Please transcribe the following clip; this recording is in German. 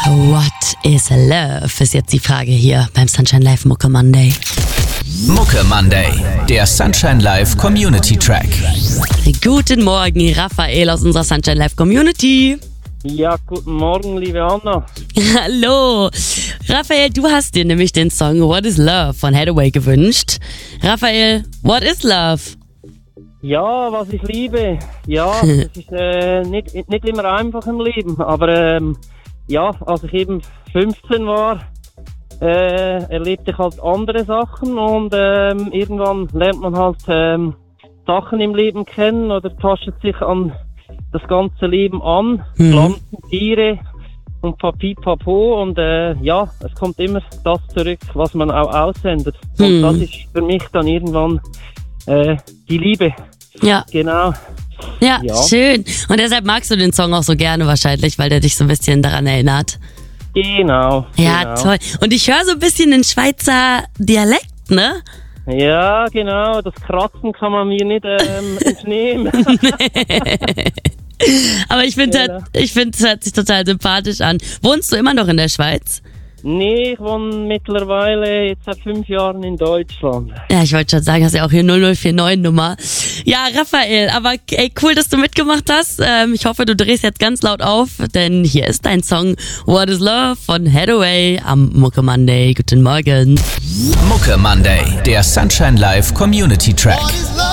What is Love? Ist jetzt die Frage hier beim Sunshine Live Mucke Monday. Mucke Monday, der Sunshine Live Community Track. Guten Morgen, Raphael aus unserer Sunshine Live Community. Ja, guten Morgen, liebe Anna. Hallo. Raphael, du hast dir nämlich den Song What is Love von Hathaway gewünscht. Raphael, what is Love? Ja, was ich liebe. Ja, das ist nicht immer einfach im Leben. Aber ja, als ich eben 15 war, erlebte ich halt andere Sachen und irgendwann lernt man halt Sachen im Leben kennen oder tastet sich an das ganze Leben an, Pflanzen, Tiere und Papipapo und ja, es kommt immer das zurück, was man auch aussendet. Und das ist für mich dann irgendwann die Liebe. Ja. Genau. Ja, schön. Und deshalb magst du den Song auch so gerne wahrscheinlich, weil der dich so ein bisschen daran erinnert. Genau. Ja, genau. Toll. Und ich höre so ein bisschen den Schweizer Dialekt, ne? Ja, genau. Das Kratzen kann man mir nicht entnehmen. Aber ich finde, es hört sich total sympathisch an. Wohnst du immer noch in der Schweiz? Nee, ich wohne mittlerweile jetzt seit 5 Jahren in Deutschland. Ja, ich wollte schon sagen, hast ja auch hier 0049-Nummer. Ja, Raphael, aber ey, cool, dass du mitgemacht hast. Ich hoffe, du drehst jetzt ganz laut auf, denn hier ist dein Song What is Love von Hathaway am Mucke Monday. Guten Morgen. Mucke Monday, der Sunshine Live Community Track.